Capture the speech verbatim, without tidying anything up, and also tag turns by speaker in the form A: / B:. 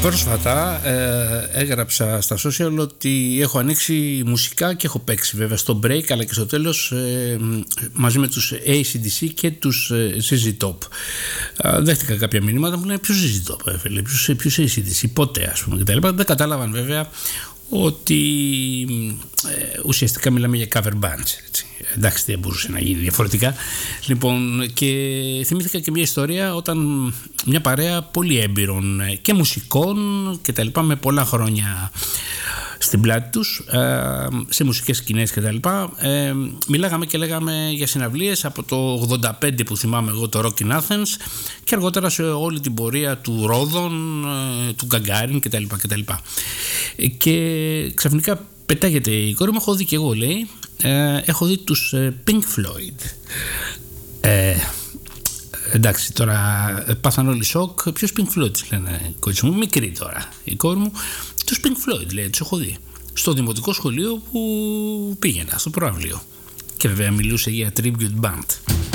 A: Πρόσφατα ε, έγραψα στα social ότι έχω ανοίξει μουσικά και έχω παίξει βέβαια στο break αλλά και στο τέλος ε, μαζί με τους έι σι ντι σι και τους ε, ζι ζι Top. Ε, δέχτηκα κάποια μηνύματα, μου λένε ποιος ζι ζι Top, έφερε, ποιος, ποιος έι σι ντι σι, πότε ας πούμε κτλ. Δεν κατάλαβαν βέβαια ότι ε, ουσιαστικά μιλάμε για cover bands, έτσι. Εντάξει, δεν μπορούσε να γίνει διαφορετικά. Λοιπόν, και θυμήθηκα και μια ιστορία όταν μια παρέα πολύ έμπειρων και μουσικών και τα λοιπά, με πολλά χρόνια στην πλάτη τους, σε μουσικές σκηνές και τα λοιπά, μιλάγαμε και λέγαμε για συναυλίες από το ογδόντα πέντε που θυμάμαι εγώ, το Rock in Athens, και αργότερα σε όλη την πορεία του Ρόδων, του Γκαγκάριν και τα λοιπά και τα λοιπά. Και ξαφνικά πετάγεται η κόρη μου, έχω δει και εγώ, λέει, ε, έχω δει τους ε, Pink Floyd. Ε, εντάξει, τώρα πάθαν όλοι σοκ. Ποιος Pink Floyd, λένε η κόρη μου, μικρή τώρα η κόρη μου. Τους Pink Floyd, λέει, τους έχω δει στο δημοτικό σχολείο που πήγαινα, στο προαυλίο. Και βέβαια μιλούσε για tribute band.